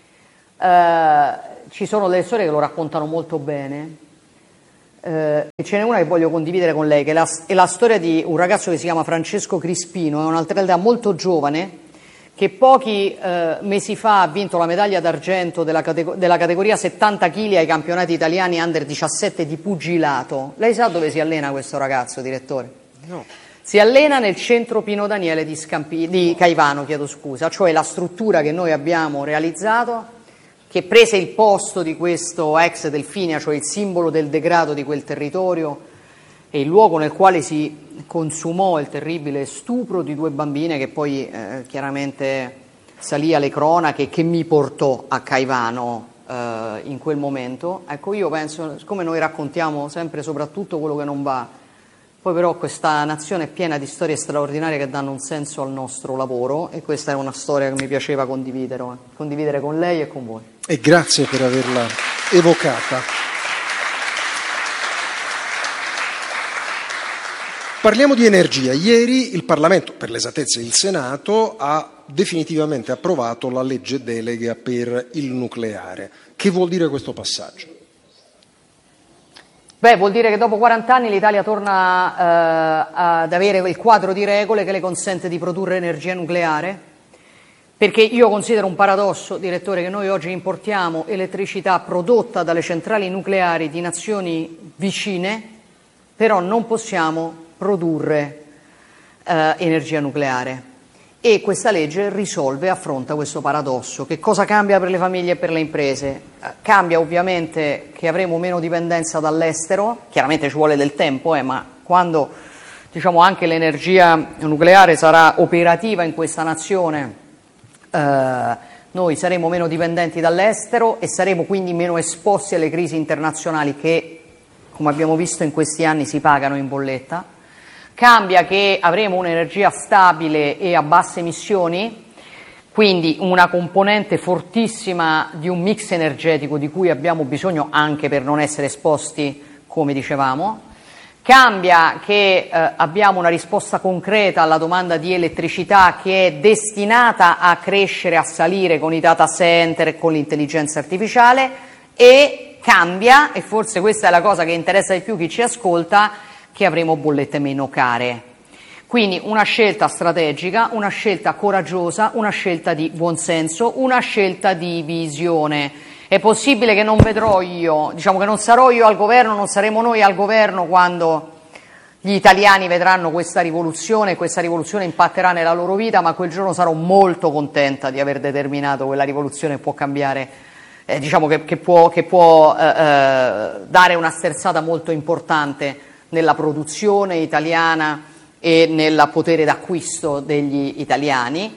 S8: ci sono delle storie che lo raccontano molto bene. E ce n'è una che voglio condividere con lei, che è la storia di un ragazzo che si chiama Francesco Crispino, è un atleta molto giovane che pochi mesi fa ha vinto la medaglia d'argento della categoria 70 kg ai campionati italiani under 17 di pugilato. Lei sa dove si allena questo ragazzo, direttore?
S7: No.
S8: Si allena nel centro Pino Daniele di Caivano, chiedo scusa, cioè la struttura che noi abbiamo realizzato, che prese il posto di questo ex Delfinia, cioè il simbolo del degrado di quel territorio, e il luogo nel quale si consumò il terribile stupro di 2 bambine che poi chiaramente salì alle cronache, che mi portò a Caivano in quel momento. Ecco, io penso, siccome noi raccontiamo sempre soprattutto quello che non va, poi però questa nazione è piena di storie straordinarie che danno un senso al nostro lavoro, e questa è una storia che mi piaceva condividere con lei e con voi.
S7: E grazie per averla evocata. Parliamo di energia. Ieri il Parlamento, per l'esattezza il Senato, ha definitivamente approvato la legge delega per il nucleare. Che vuol dire questo passaggio?
S8: Beh, vuol dire che dopo 40 anni l'Italia torna ad avere il quadro di regole che le consente di produrre energia nucleare, perché io considero un paradosso, direttore, che noi oggi importiamo elettricità prodotta dalle centrali nucleari di nazioni vicine, però non possiamo produrre energia nucleare. E questa legge risolve, affronta questo paradosso. Che cosa cambia per le famiglie e per le imprese? Cambia ovviamente che avremo meno dipendenza dall'estero, chiaramente ci vuole del tempo, ma quando diciamo, anche l'energia nucleare sarà operativa in questa nazione, noi saremo meno dipendenti dall'estero e saremo quindi meno esposti alle crisi internazionali che, come abbiamo visto in questi anni, si pagano in bolletta. Cambia che avremo un'energia stabile e a basse emissioni, quindi una componente fortissima di un mix energetico di cui abbiamo bisogno anche per non essere esposti, come dicevamo. Cambia che abbiamo una risposta concreta alla domanda di elettricità che è destinata a crescere, a salire con i data center e con l'intelligenza artificiale, e cambia, e forse questa è la cosa che interessa di più chi ci ascolta, che avremo bollette meno care. Quindi una scelta strategica, una scelta coraggiosa, una scelta di buonsenso, una scelta di visione. È possibile che non vedrò io, diciamo che non sarò io al governo, non saremo noi al governo quando gli italiani vedranno questa rivoluzione e questa rivoluzione impatterà nella loro vita, ma quel giorno sarò molto contenta di aver determinato quella rivoluzione che può cambiare, diciamo che può dare una sterzata molto importante nella produzione italiana e nel potere d'acquisto degli italiani,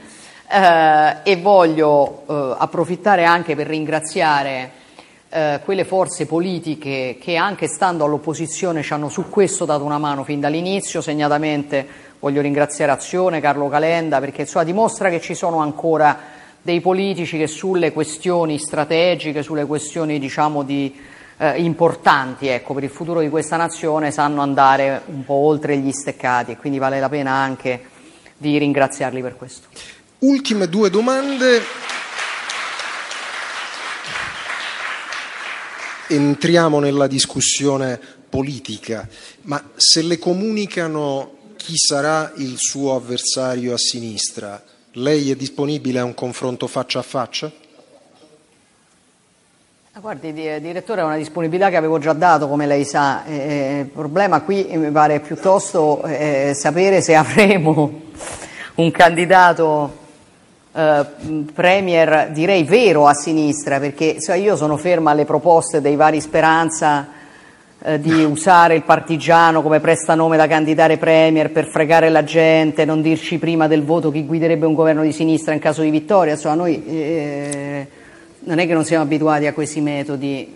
S8: e voglio approfittare anche per ringraziare quelle forze politiche che anche stando all'opposizione ci hanno su questo dato una mano fin dall'inizio. Segnatamente voglio ringraziare Azione, Carlo Calenda, perché insomma, dimostra che ci sono ancora dei politici che sulle questioni strategiche, sulle questioni diciamo importanti, ecco, per il futuro di questa nazione sanno andare un po' oltre gli steccati, e quindi vale la pena anche di ringraziarli per questo.
S7: Ultime 2 domande. Entriamo nella discussione politica, ma se le comunicano chi sarà il suo avversario a sinistra, lei è disponibile a un confronto faccia a faccia?
S8: Guardi, direttore, è una disponibilità che avevo già dato, come lei sa. Il problema qui mi pare piuttosto sapere se avremo un candidato premier, direi vero, a sinistra, perché io sono ferma alle proposte dei vari Speranza di usare il partigiano come prestanome da candidare premier per fregare la gente, non dirci prima del voto chi guiderebbe un governo di sinistra in caso di vittoria. Insomma, noi non è che non siamo abituati a questi metodi,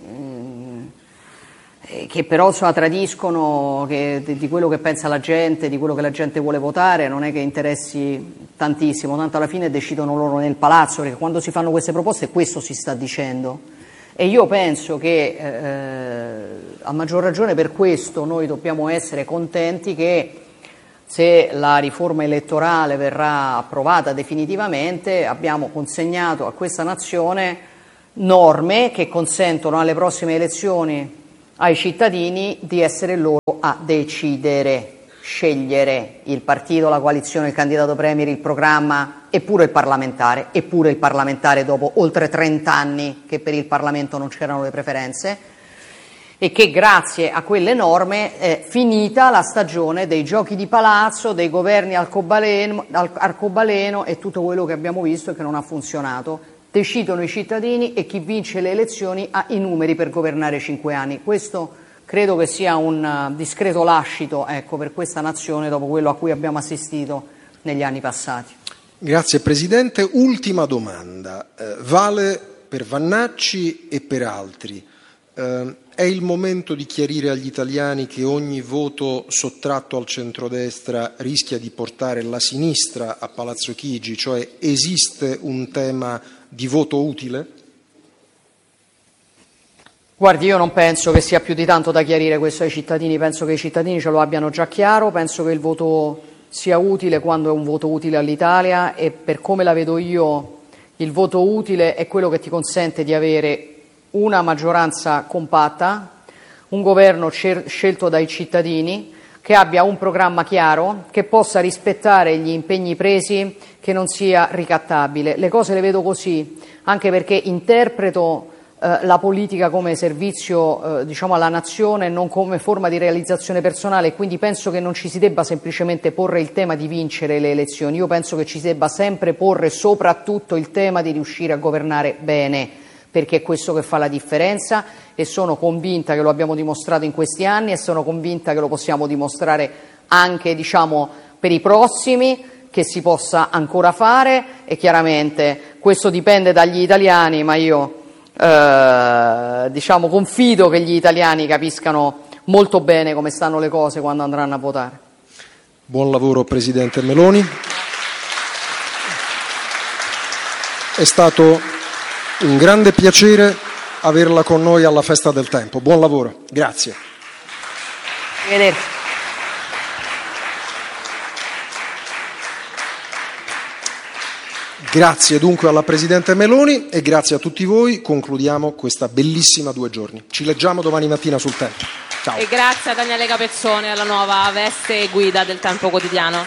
S8: che però insomma, tradiscono di quello che pensa la gente, di quello che la gente vuole votare. Non è che interessi tantissimo, tanto alla fine decidono loro nel palazzo, perché quando si fanno queste proposte questo si sta dicendo. E io penso che a maggior ragione per questo noi dobbiamo essere contenti che, se la riforma elettorale verrà approvata definitivamente, abbiamo consegnato a questa nazione norme che consentono alle prossime elezioni ai cittadini di essere loro a decidere, scegliere il partito, la coalizione, il candidato premier, il programma e pure il parlamentare dopo oltre 30 anni che per il Parlamento non c'erano le preferenze, e che grazie a quelle norme è finita la stagione dei giochi di palazzo, dei governi arcobaleno e tutto quello che abbiamo visto e che non ha funzionato. Decidono i cittadini e chi vince le elezioni ha i numeri per governare 5 anni. Questo credo che sia un discreto lascito, per questa nazione dopo quello a cui abbiamo assistito negli anni passati.
S7: Grazie Presidente. Ultima domanda, vale per Vannacci e per altri. È il momento di chiarire agli italiani che ogni voto sottratto al centrodestra rischia di portare la sinistra a Palazzo Chigi, cioè esiste un tema di voto utile?
S8: Guardi, io non penso che sia più di tanto da chiarire questo ai cittadini, penso che i cittadini ce lo abbiano già chiaro, penso che il voto sia utile quando è un voto utile all'Italia, e per come la vedo io il voto utile è quello che ti consente di avere una maggioranza compatta, un governo scelto dai cittadini, che abbia un programma chiaro, che possa rispettare gli impegni presi, che non sia ricattabile. Le cose le vedo così, anche perché interpreto la politica come servizio alla nazione, non come forma di realizzazione personale, e quindi penso che non ci si debba semplicemente porre il tema di vincere le elezioni, io penso che ci si debba sempre porre soprattutto il tema di riuscire a governare bene, perché è questo che fa la differenza, e sono convinta che lo abbiamo dimostrato in questi anni e sono convinta che lo possiamo dimostrare anche per i prossimi, che si possa ancora fare, e chiaramente questo dipende dagli italiani, ma io confido che gli italiani capiscano molto bene come stanno le cose quando andranno a votare.
S7: Buon lavoro Presidente Meloni. È stato un grande piacere averla con noi alla Festa del Tempo. Buon lavoro, grazie.
S8: Arrivederci.
S7: Grazie dunque alla Presidente Meloni e grazie a tutti voi. Concludiamo questa bellissima 2 giorni. Ci leggiamo domani mattina sul Tempo. Ciao.
S5: E grazie a Daniele Capezzone, alla nuova veste guida del Tempo Quotidiano.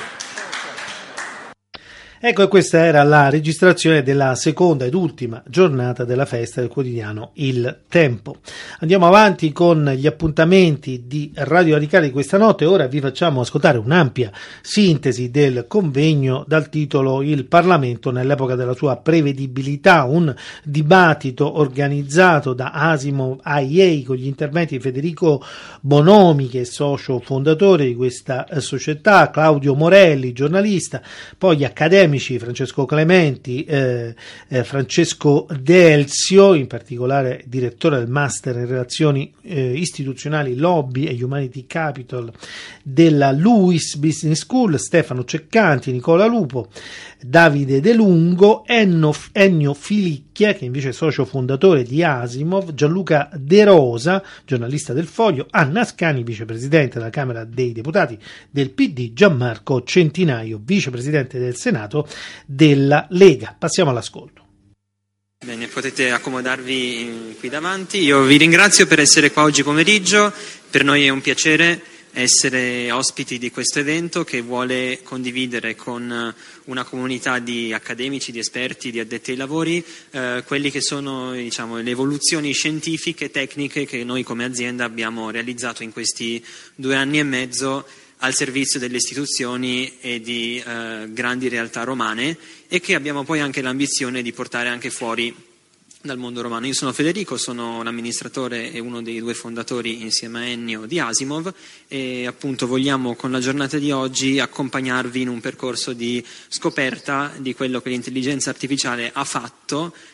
S9: Ecco, e questa era la registrazione della seconda ed ultima giornata della festa del quotidiano Il Tempo. Andiamo avanti con gli appuntamenti di Radio Radicale di questa notte. Ora vi facciamo ascoltare un'ampia sintesi del convegno dal titolo Il Parlamento nell'epoca della sua prevedibilità, un dibattito organizzato da Asimov IA con gli interventi di Federico Bonomi, che è socio fondatore di questa società, Claudio Morelli, giornalista, poi gli accademici Francesco Clementi, Francesco Delzio, in particolare direttore del Master in Relazioni Istituzionali, Lobby e Humanity Capital della LUISS Business School, Stefano Ceccanti, Nicola Lupo, Davide De Lungo, Ennio Filicchia, che invece è socio fondatore di Asimov, Gianluca De Rosa, giornalista del Foglio, Anna Ascani, vicepresidente della Camera dei Deputati del PD, Gianmarco Centinaio, vicepresidente del Senato della Lega. Passiamo all'ascolto.
S10: Bene, potete accomodarvi qui davanti. Io vi ringrazio per essere qua oggi pomeriggio. Per noi è un piacere essere ospiti di questo evento che vuole condividere con una comunità di accademici, di esperti, di addetti ai lavori quelli che sono le evoluzioni scientifiche, tecniche che noi come azienda abbiamo realizzato in questi 2 anni e mezzo al servizio delle istituzioni e di grandi realtà romane, e che abbiamo poi anche l'ambizione di portare anche fuori dal mondo romano. Io sono Federico, sono l'amministratore e uno dei 2 fondatori insieme a Ennio di Asimov, e appunto vogliamo con la giornata di oggi accompagnarvi in un percorso di scoperta di quello che l'intelligenza artificiale ha fatto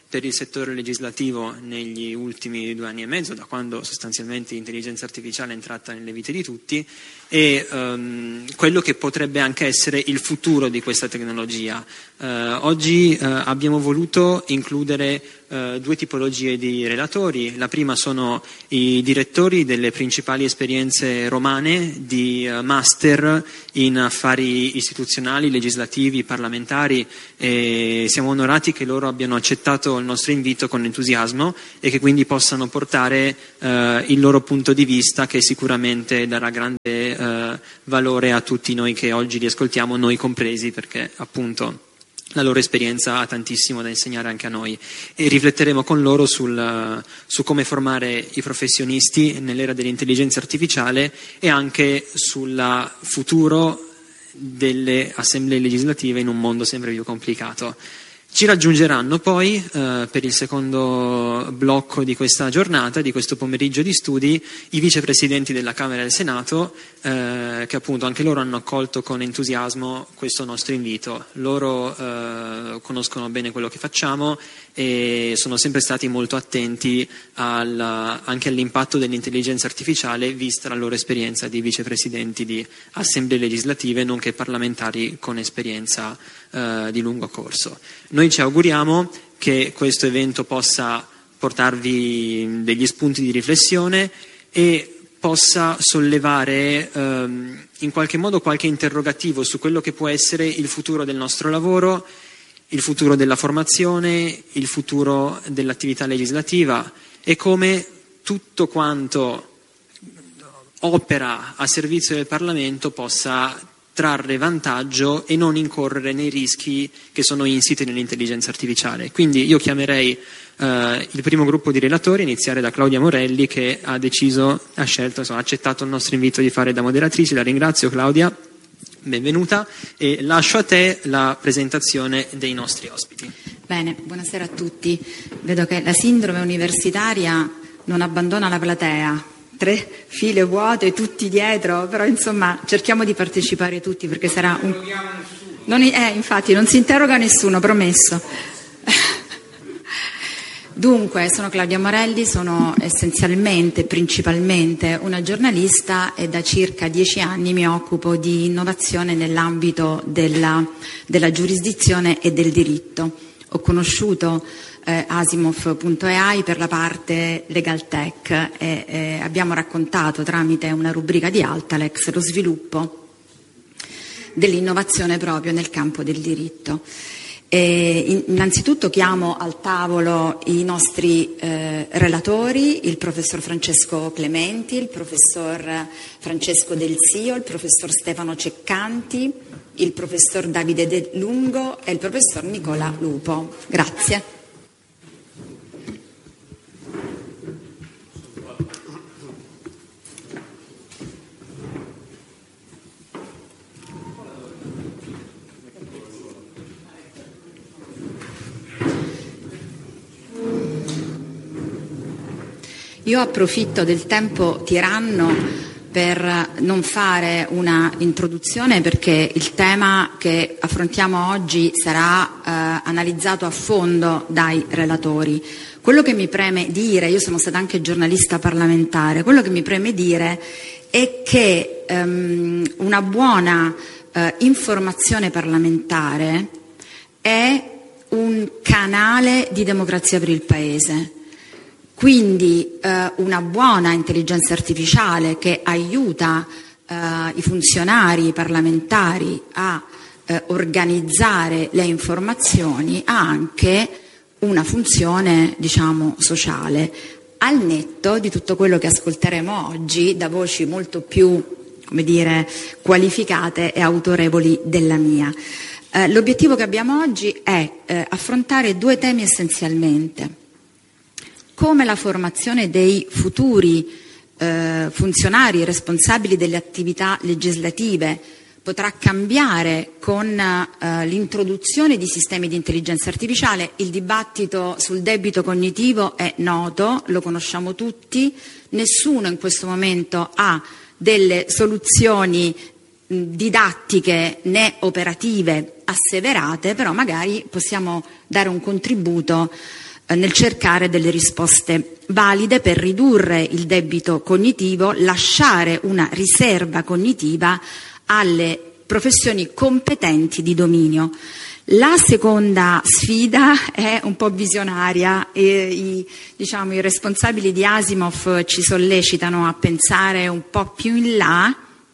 S10: per il settore legislativo negli ultimi 2 anni e mezzo, da quando sostanzialmente l'intelligenza artificiale è entrata nelle vite di tutti, e quello che potrebbe anche essere il futuro di questa tecnologia. Oggi abbiamo voluto includere 2 tipologie di relatori. La prima sono i direttori delle principali esperienze romane di master in affari istituzionali, legislativi, parlamentari, e siamo onorati che loro abbiano accettato il nostro invito con entusiasmo e che quindi possano portare il loro punto di vista, che sicuramente darà grande valore a tutti noi che oggi li ascoltiamo, noi compresi, perché appunto la loro esperienza ha tantissimo da insegnare anche a noi, e rifletteremo con loro su come formare i professionisti nell'era dell'intelligenza artificiale e anche sul futuro delle assemblee legislative in un mondo sempre più complicato. Ci raggiungeranno poi per il secondo blocco di questa giornata, di questo pomeriggio di studi, i vicepresidenti della Camera e del Senato, che appunto anche loro hanno accolto con entusiasmo questo nostro invito. Loro conoscono bene quello che facciamo e sono sempre stati molto attenti anche all'impatto dell'intelligenza artificiale, vista la loro esperienza di vicepresidenti di assemblee legislative, nonché parlamentari con esperienza di lungo corso. Noi ci auguriamo che questo evento possa portarvi degli spunti di riflessione e possa sollevare in qualche modo qualche interrogativo su quello che può essere il futuro del nostro lavoro, il futuro della formazione, il futuro dell'attività legislativa, e come tutto quanto opera a servizio del Parlamento possa trarre vantaggio e non incorrere nei rischi che sono insiti nell'intelligenza artificiale. Quindi io chiamerei il primo gruppo di relatori, a iniziare da Claudia Morelli, che ha accettato il nostro invito di fare da moderatrice. La ringrazio, Claudia, benvenuta, e lascio a te la presentazione dei nostri ospiti.
S11: Bene, buonasera a tutti. Vedo che la sindrome universitaria non abbandona la platea. 3 file vuote, tutti dietro, però insomma cerchiamo di partecipare tutti, perché sarà infatti non si interroga nessuno, promesso. Dunque, sono Claudia Morelli, sono essenzialmente, principalmente una giornalista e da circa 10 anni mi occupo di innovazione nell'ambito della giurisdizione e del diritto. Ho conosciuto Asimov.ai per la parte Legal Tech e abbiamo raccontato tramite una rubrica di Altalex lo sviluppo dell'innovazione proprio nel campo del diritto. Innanzitutto chiamo al tavolo i nostri relatori, il professor Francesco Clementi, il professor Francesco Del Sio, il professor Stefano Ceccanti, il professor Davide De Lungo e il professor Nicola Lupo. Grazie. Io approfitto del tempo tiranno per non fare una introduzione, perché il tema che affrontiamo oggi sarà analizzato a fondo dai relatori. Quello che mi preme dire, io sono stata anche giornalista parlamentare, quello che mi preme dire è che una buona informazione parlamentare è un canale di democrazia per il Paese. Quindi una buona intelligenza artificiale che aiuta i funzionari parlamentari a organizzare le informazioni ha anche una funzione, diciamo, sociale, al netto di tutto quello che ascolteremo oggi da voci molto più, come dire, qualificate e autorevoli della mia. L'obiettivo che abbiamo oggi è affrontare 2 temi essenzialmente: come la formazione dei futuri funzionari responsabili delle attività legislative potrà cambiare con l'introduzione di sistemi di intelligenza artificiale. Il dibattito sul debito cognitivo è noto, lo conosciamo tutti, nessuno in questo momento ha delle soluzioni didattiche né operative asseverate, però magari possiamo dare un contributo nel cercare delle risposte valide per ridurre il debito cognitivo, lasciare una riserva cognitiva alle professioni competenti di dominio. La seconda sfida è un po' visionaria e i responsabili di Asimov ci sollecitano a pensare un po' più in là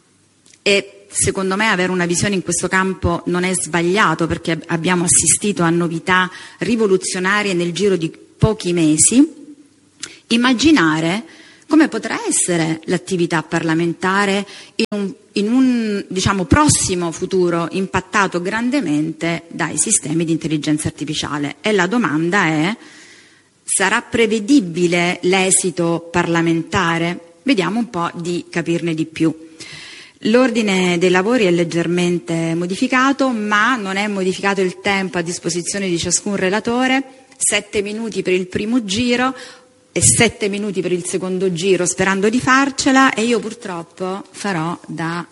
S11: e secondo me avere una visione in questo campo non è sbagliato, perché abbiamo assistito a novità rivoluzionarie nel giro di pochi mesi. Immaginare come potrà essere l'attività parlamentare in un prossimo futuro impattato grandemente dai sistemi di intelligenza artificiale. E la domanda è: sarà prevedibile l'esito parlamentare? Vediamo un po' di capirne di più. L'ordine dei lavori è leggermente modificato, ma non è modificato il tempo a disposizione di ciascun relatore: 7 minuti per il primo giro e 7 minuti per il secondo giro, sperando di farcela, e io purtroppo farò da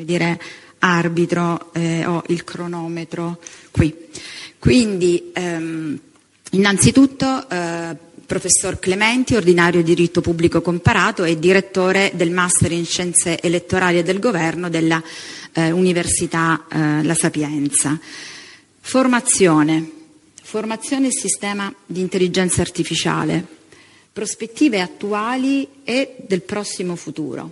S11: arbitro, ho il cronometro qui. Quindi innanzitutto professor Clementi, ordinario di diritto pubblico comparato e direttore del Master in Scienze Elettorali e del Governo della Università La Sapienza. Formazione e sistema di intelligenza artificiale, prospettive attuali e del prossimo futuro.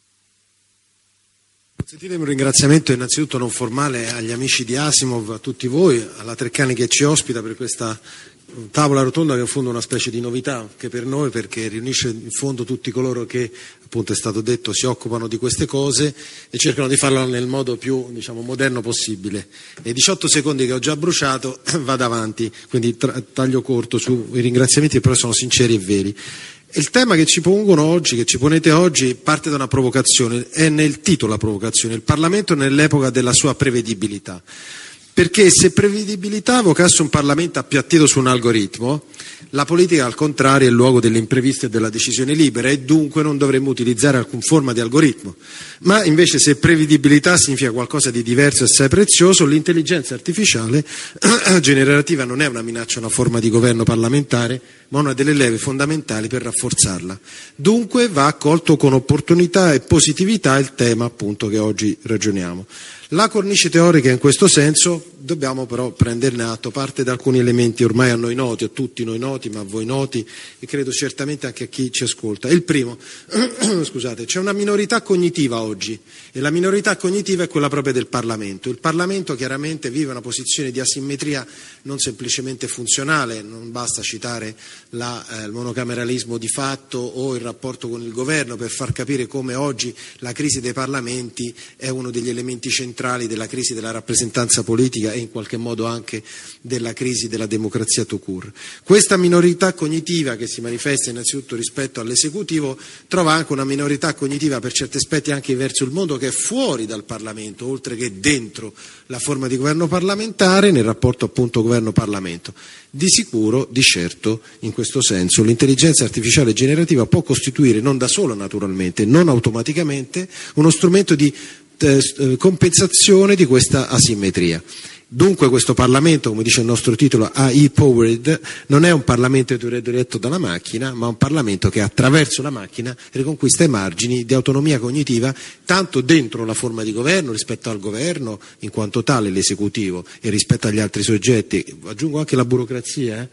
S12: Consentitemi un ringraziamento innanzitutto non formale agli amici di Asimov, a tutti voi, alla Treccani che ci ospita per questa tavola rotonda, che è in fondo una specie di novità anche per noi, perché riunisce in fondo tutti coloro che, appunto è stato detto, si occupano di queste cose e cercano di farlo nel modo più moderno possibile. Nei 18 secondi che ho già bruciato vado avanti, quindi taglio corto sui ringraziamenti, che però sono sinceri e veri. Il tema che ci pongono oggi, che ci ponete oggi, parte da una provocazione, è nel titolo la provocazione: il Parlamento nell'epoca della sua prevedibilità. Perché se prevedibilità vocasse un Parlamento appiattito su un algoritmo, la politica al contrario è il luogo dell'imprevisto e della decisione libera, e dunque non dovremmo utilizzare alcun forma di algoritmo. Ma invece, se prevedibilità significa qualcosa di diverso e assai prezioso, l'intelligenza artificiale generativa non è una minaccia a una forma di governo parlamentare, ma una delle leve fondamentali per rafforzarla. Dunque va accolto con opportunità e positività il tema, appunto, che oggi ragioniamo. La cornice teorica in questo senso dobbiamo però prenderne atto, parte da alcuni elementi ormai a noi noti, a tutti noi noti, ma a voi noti, e credo certamente anche a chi ci ascolta. Il primo, scusate, c'è una minorità cognitiva oggi, e la minorità cognitiva è quella propria del Parlamento. Il Parlamento chiaramente vive una posizione di asimmetria non semplicemente funzionale, non basta citare il monocameralismo di fatto o il rapporto con il governo per far capire come oggi la crisi dei parlamenti è uno degli elementi centrali della crisi della rappresentanza politica e in qualche modo anche della crisi della democrazia tout court. Questa minorità cognitiva, che si manifesta innanzitutto rispetto all'esecutivo, trova anche una minorità cognitiva per certi aspetti anche verso il mondo che è fuori dal Parlamento, oltre che dentro la forma di governo parlamentare, nel rapporto appunto governo-Parlamento. Di sicuro, di certo, in questo senso, l'intelligenza artificiale generativa può costituire, non da sola naturalmente, non automaticamente, uno strumento di compensazione di questa asimmetria. Dunque questo Parlamento, come dice il nostro titolo, AI Powered, non è un Parlamento diretto dalla macchina, ma un Parlamento che attraverso la macchina riconquista i margini di autonomia cognitiva, tanto dentro la forma di governo, rispetto al governo in quanto tale, l'esecutivo, e rispetto agli altri soggetti, aggiungo anche la burocrazia,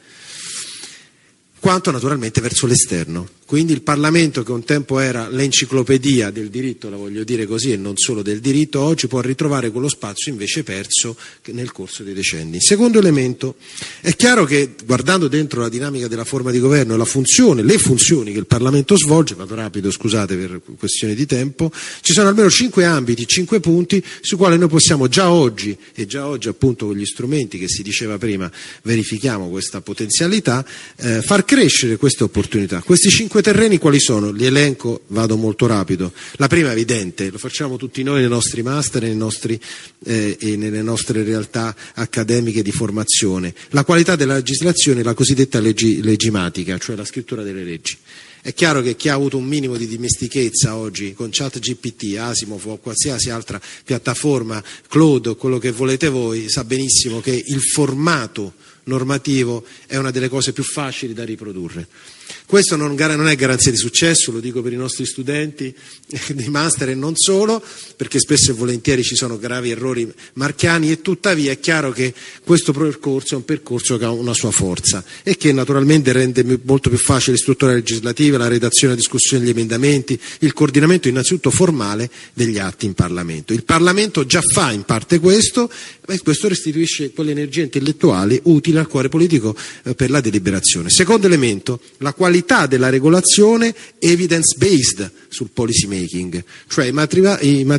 S12: quanto naturalmente verso l'esterno. Quindi il Parlamento, che un tempo era l'enciclopedia del diritto, la voglio dire così, e non solo del diritto, oggi può ritrovare quello spazio invece perso nel corso dei decenni. Secondo elemento, è chiaro che guardando dentro la dinamica della forma di governo e le funzioni che il Parlamento svolge, vado rapido, scusate per questione di tempo, ci sono almeno 5 ambiti, 5 punti sui quali noi possiamo già oggi appunto con gli strumenti che si diceva prima verifichiamo questa potenzialità, far crescere queste opportunità. Questi 5 terreni quali sono? Li elenco, vado molto rapido. La prima è evidente, lo facciamo tutti noi nei nostri master e nelle nostre realtà accademiche di formazione: la qualità della legislazione, la cosiddetta leggimatica, cioè la scrittura delle leggi. È chiaro che chi ha avuto un minimo di dimestichezza oggi con ChatGPT, Asimov o qualsiasi altra piattaforma, Claude o quello che volete voi, sa benissimo che il formato normativo è una delle cose più facili da riprodurre. Questo non è garanzia di successo, lo dico per i nostri studenti di master e non solo, perché spesso e volentieri ci sono gravi errori marchiani, e tuttavia è chiaro che questo percorso è un percorso che ha una sua forza e che naturalmente rende molto più facile le strutture legislative, la redazione e la discussione degli emendamenti, il coordinamento innanzitutto formale degli atti in Parlamento. Il Parlamento già fa in parte questo, e questo restituisce quelle energie intellettuali utili al cuore politico per la deliberazione. Secondo elemento, la qualità della regolazione evidence based sul policy making, cioè i